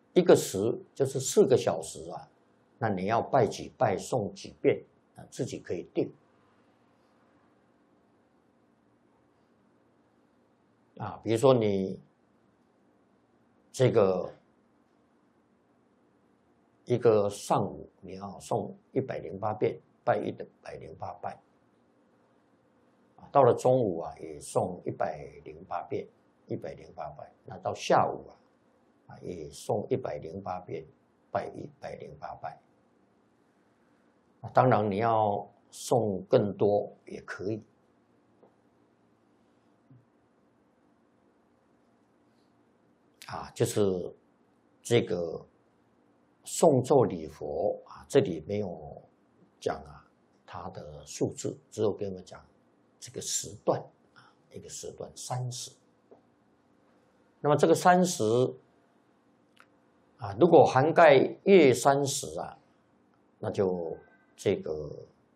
一个时就是4个小时啊，那你要拜几拜，诵几遍啊，自己可以定。啊，比如说你这个一个上午你要诵108遍，拜108拜。到了中午啊，也诵108遍，108拜。那到下午啊，也诵108遍，拜108拜。当然你要诵更多也可以。就是这个诵咒礼佛啊，这里没有讲啊它的数字，只有跟我们讲这个时段啊，一个时段30。那么这个30啊，如果涵盖夜30啊，那就这个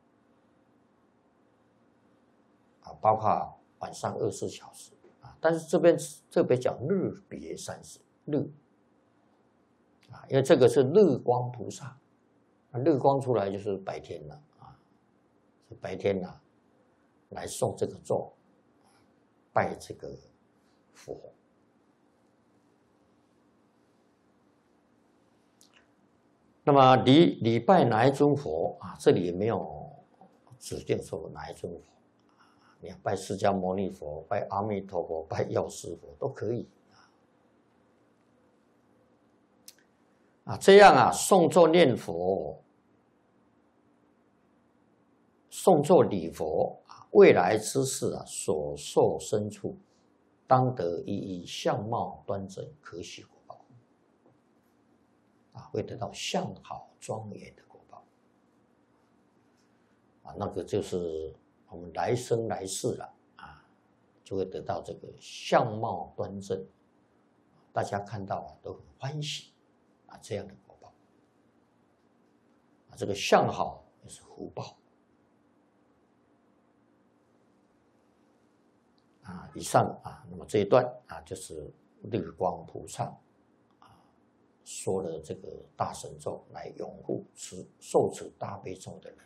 包括晚上24小时。但是这边特别讲日别30日因为这个是日光菩萨，日光出来就是白天了是白天来诵这个咒，拜这个佛。那么礼拜哪一尊佛这里没有指定说哪一尊佛。你要拜释迦牟尼佛，拜阿弥陀佛，拜药师佛都可以这样诵咒念佛，诵咒礼佛未来之世所受身处，当得一一相貌端正，可喜果报会得到相好庄严的果报那个就是我们来生来世了就会得到这个相貌端正，大家看到都很欢喜这样的果报这个相好也是福报以上那么这一段就是日光菩萨说了这个大神咒来拥护受持大悲咒的人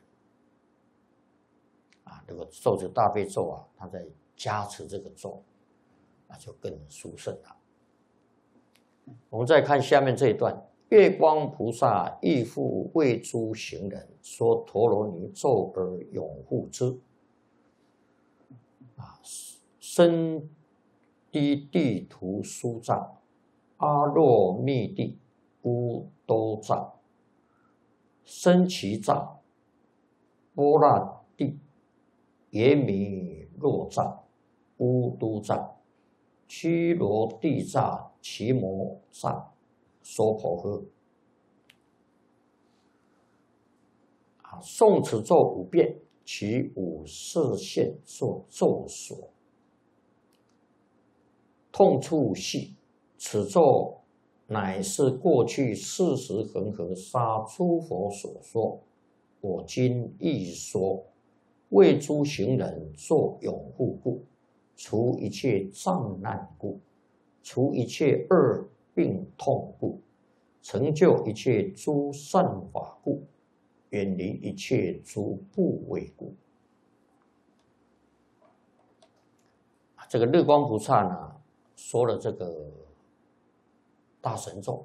这个受持大悲咒他在加持这个咒就更殊胜了。我们再看下面这一段，月光菩萨亦复为诸行人说陀罗尼咒而拥护之深低地图书藏阿若密地乌多藏深奇藏波那地耶米若藏乌都藏须罗地藏奇摩藏娑婆诃诵此咒5遍，其5色线作咒所，痛处系。此咒乃是过去40恒河沙诸佛所说，我今亦说，为诸行人作拥护故，除一切障难故，除一切恶病痛故，成就一切诸善法故，远离一切诸怖畏故。这个日光菩萨呢，说了这个大神咒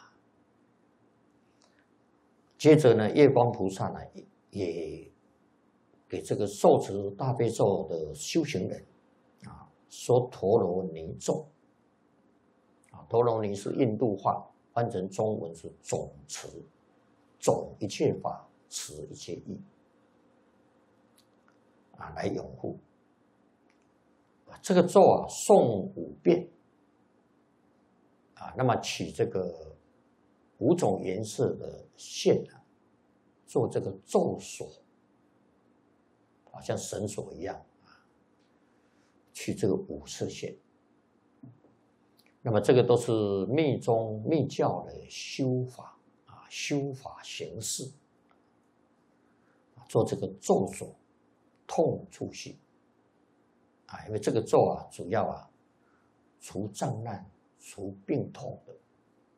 接着呢，月光菩萨呢也给这个受持大悲咒的修行人说陀罗尼咒陀罗尼是印度话，翻成中文是总持，总一切法，持一切义来拥护这个咒诵5遍那么取这个5种颜色的线做这个咒锁像绳索一样取这个5色线。那么这个都是密宗密教的修法修法形式做这个咒锁痛处系因为这个咒主要除障难除病痛的